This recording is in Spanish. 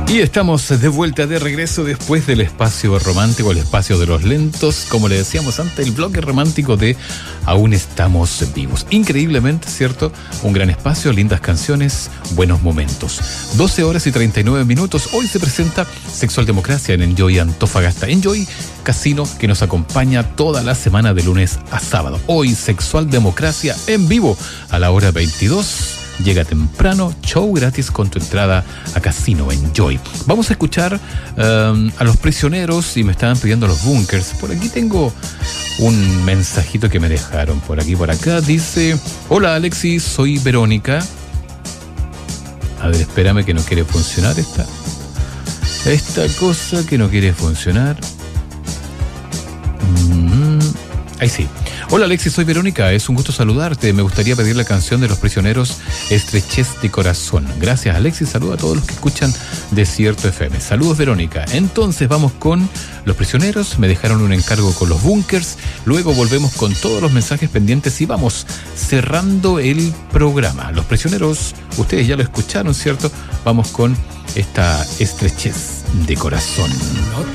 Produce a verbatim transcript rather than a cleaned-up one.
Y estamos de vuelta, de regreso después del espacio romántico, el espacio de los lentos, como le decíamos antes, el bloque romántico de Aún estamos vivos. Increíblemente, ¿cierto? Un gran espacio, lindas canciones, buenos momentos. doce horas y treinta y nueve minutos. Hoy se presenta Sexual Democracia en Enjoy Antofagasta. Enjoy Casino, que nos acompaña toda la semana de lunes a sábado. Hoy Sexual Democracia en vivo a la hora veintidós. Llega temprano, show gratis con tu entrada a Casino Enjoy. Vamos a escuchar um, a Los Prisioneros y me estaban pidiendo Los Bunkers. Por aquí tengo un mensajito que me dejaron por aquí, por acá. Dice: hola Alexis, soy Verónica. A ver, espérame que no quiere funcionar esta, esta cosa que no quiere funcionar. Mm, ahí sí. Hola Alexis, soy Verónica, es un gusto saludarte. Me gustaría pedir la canción de Los Prisioneros, Estrechez de Corazón. Gracias Alexis, saludo a todos los que escuchan Desierto F M. Saludos Verónica. Entonces vamos con Los Prisioneros, me dejaron un encargo con Los Bunkers, luego volvemos con todos los mensajes pendientes y vamos cerrando el programa. Los Prisioneros, ustedes ya lo escucharon, ¿cierto? Vamos con esta Estrechez de Corazón. No